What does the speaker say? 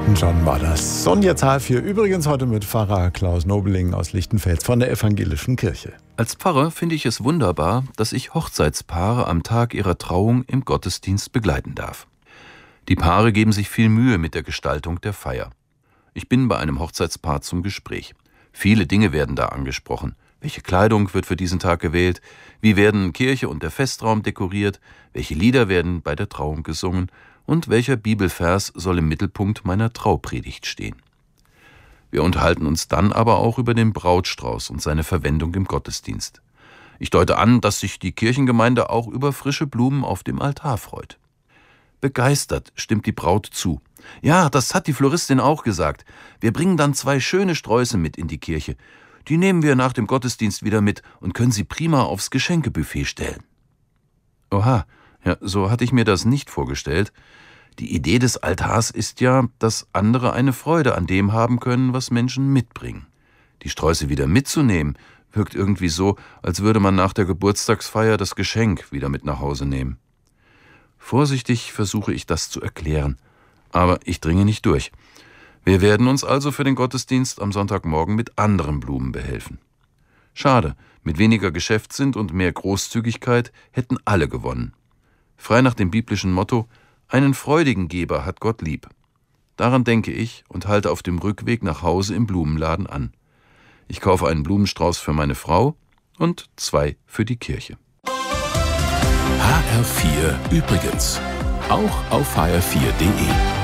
Elton John war das. Sonja Zahl für übrigens heute mit Pfarrer Klaus Nobeling aus Lichtenfels von der Evangelischen Kirche. Als Pfarrer finde ich es wunderbar, dass ich Hochzeitspaare am Tag ihrer Trauung im Gottesdienst begleiten darf. Die Paare geben sich viel Mühe mit der Gestaltung der Feier. Ich bin bei einem Hochzeitspaar zum Gespräch. Viele Dinge werden da angesprochen. Welche Kleidung wird für diesen Tag gewählt? Wie werden Kirche und der Festraum dekoriert? Welche Lieder werden bei der Trauung gesungen? Und welcher Bibelvers soll im Mittelpunkt meiner Traupredigt stehen? Wir unterhalten uns dann aber auch über den Brautstrauß und seine Verwendung im Gottesdienst. Ich deute an, dass sich die Kirchengemeinde auch über frische Blumen auf dem Altar freut. Begeistert stimmt die Braut zu. Ja, das hat die Floristin auch gesagt. Wir bringen dann 2 schöne Sträuße mit in die Kirche. Die nehmen wir nach dem Gottesdienst wieder mit und können sie prima aufs Geschenkebuffet stellen. Oha, ja, so hatte ich mir das nicht vorgestellt. Die Idee des Altars ist ja, dass andere eine Freude an dem haben können, was Menschen mitbringen. Die Sträuße wieder mitzunehmen, wirkt irgendwie so, als würde man nach der Geburtstagsfeier das Geschenk wieder mit nach Hause nehmen. Vorsichtig versuche ich das zu erklären, aber ich dringe nicht durch. Wir werden uns also für den Gottesdienst am Sonntagmorgen mit anderen Blumen behelfen. Schade, mit weniger Geschäftssinn und mehr Großzügigkeit hätten alle gewonnen. Frei nach dem biblischen Motto: Einen freudigen Geber hat Gott lieb. Daran denke ich und halte auf dem Rückweg nach Hause im Blumenladen an. Ich kaufe einen Blumenstrauß für meine Frau und 2 für die Kirche. HR4 übrigens. Auch auf hr4.de.